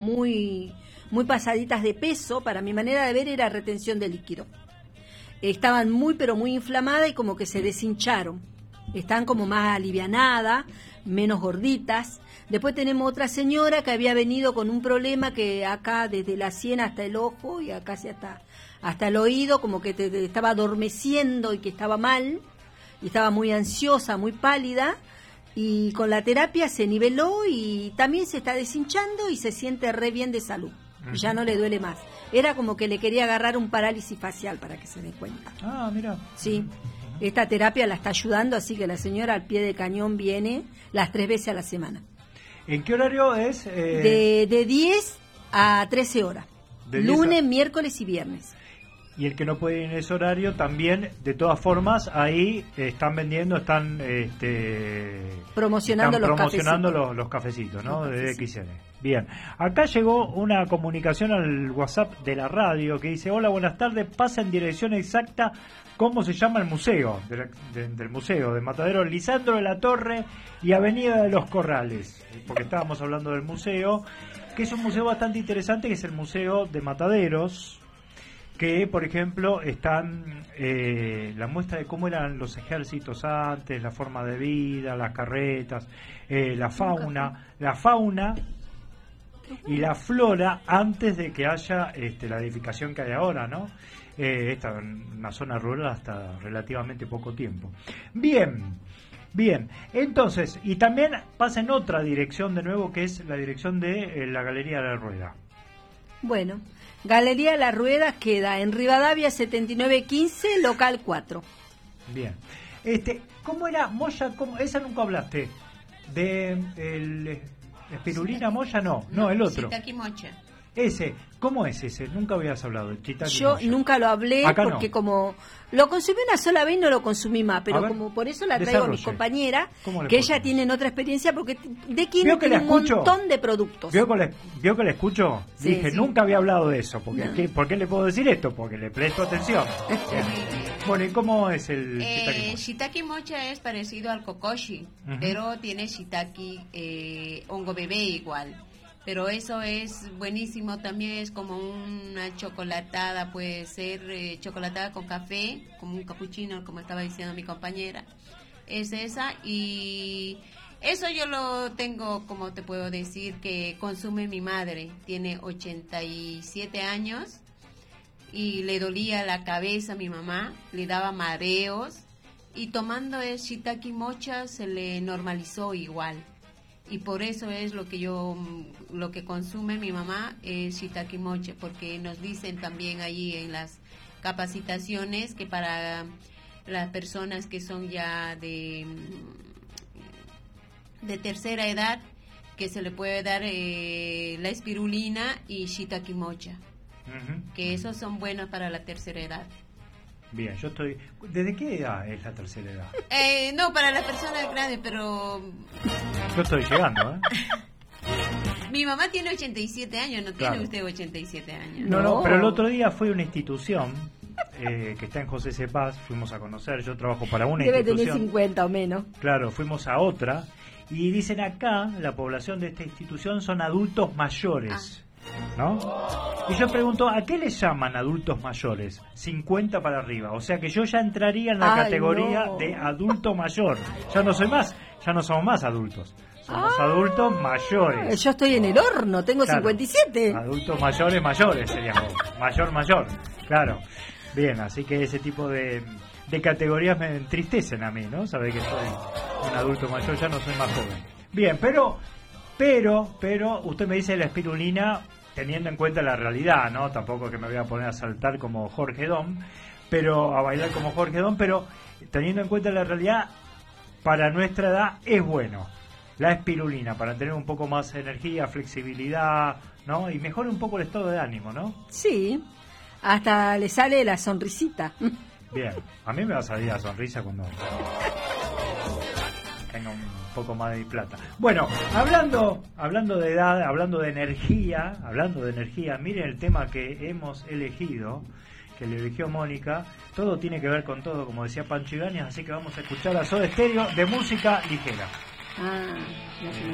muy, muy pasaditas de peso. Para mi manera de ver era retención de líquido. Estaban muy pero muy inflamadas y como que se deshincharon. Están como más alivianadas, menos gorditas. Después tenemos otra señora que había venido con un problema que acá desde la sien hasta el ojo y acá hasta el oído, como que te estaba adormeciendo y que estaba mal, y estaba muy ansiosa, muy pálida, y con la terapia se niveló y también se está deshinchando y se siente re bien de salud. Y ya no le duele más. Era como que le quería agarrar un parálisis facial para que se dé cuenta. Ah, mira. Sí. Esta terapia la está ayudando, así que la señora al pie de cañón viene las 3 veces a la semana. ¿En qué horario es? De 10 a 13 horas. Lunes, miércoles y viernes. Y el que no puede ir en ese horario también, de todas formas, ahí están vendiendo, están promocionando los cafecitos, ¿no? De XN. Bien, acá llegó una comunicación al WhatsApp de la radio que dice: hola, buenas tardes, pasa en dirección exacta cómo se llama el museo, del museo de Matadero, Lisandro de la Torre y Avenida de los Corrales, porque estábamos hablando del museo, que es un museo bastante interesante, que es el Museo de Mataderos, que por ejemplo están la muestra de cómo eran los ejércitos antes, la forma de vida, las carretas, la fauna y la flora antes de que haya la edificación que hay ahora, ¿no? Esta es una zona rural hasta relativamente poco tiempo. Bien, entonces, y también pasa en otra dirección de nuevo, que es la dirección de la Galería de la Rueda. Bueno, Galería de la Rueda queda en Rivadavia 7915, local 4. Bien. ¿Cómo era Moya? Esa nunca hablaste. De espirulina Moya, no, el otro. Shiitake mocha. Ese, ¿cómo es ese? Nunca habías hablado del shiitake Yo mocha. nunca lo hablé. Acá porque no. Como lo consumí una sola vez, no lo consumí más, pero como por eso la traigo a mis compañeras, que ellas tienen otra experiencia, porque de Quino tiene un montón de productos. ¿Vio que la escucho? Sí, dije, sí. Nunca había hablado de eso. Porque, no. ¿Por qué le puedo decir esto? Porque le presto atención. Bueno, ¿y cómo es el shiitake mocha? Shiitake mocha es parecido al kokoshi, pero tiene shiitake hongo bebé igual. Pero eso es buenísimo, también es como una chocolatada, puede ser chocolatada con café, como un cappuccino, como estaba diciendo mi compañera. Es esa, y eso yo lo tengo, como te puedo decir, que consume mi madre. Tiene 87 años y le dolía la cabeza a mi mamá, le daba mareos, y tomando el shiitake mocha se le normalizó igual. Y por eso es lo que consume mi mamá es shiitake mocha, porque nos dicen también allí en las capacitaciones que para las personas que son ya de tercera edad, que se le puede dar la espirulina y shiitake mocha, que esos son buenos para la tercera edad. Bien, yo estoy... ¿Desde qué edad es la tercera edad? No, para las personas grandes, pero... Yo estoy llegando, ¿eh? Mi mamá tiene 87 años, ¿no tiene usted 87 años? No, pero el otro día fui a una institución que está en José C. Paz, fuimos a conocer, yo trabajo para una institución. Debe tener 50 o menos. Claro, fuimos a otra, y dicen acá, la población de esta institución son adultos mayores. ¿No? Y yo pregunto, ¿a qué les llaman adultos mayores? 50 para arriba. O sea que yo ya entraría en la categoría de adulto mayor. Ya no somos más adultos. Somos adultos mayores. Yo estoy en el horno, tengo 57. Adultos mayores seríamos. Mayor. Claro. Bien, así que ese tipo de categorías me entristecen a mí, ¿no? Saber que soy un adulto mayor, ya no soy más joven. Bien, pero usted me dice la espirulina teniendo en cuenta la realidad, ¿no? Tampoco que me voy a poner a saltar como Jorge Dom, pero a bailar como Jorge Dom, pero teniendo en cuenta la realidad, para nuestra edad es bueno la espirulina, para tener un poco más de energía, flexibilidad, ¿no? Y mejore un poco el estado de ánimo, ¿no? Sí, hasta le sale la sonrisita. Bien, a mí me va a salir la sonrisa cuando tenga un poco más de plata. Bueno, hablando de edad, hablando de energía, miren el tema que hemos elegido, que le eligió Mónica. Todo tiene que ver con todo, como decía Pancho Ibáñez, así que vamos a escuchar a Soda Stereo de música ligera.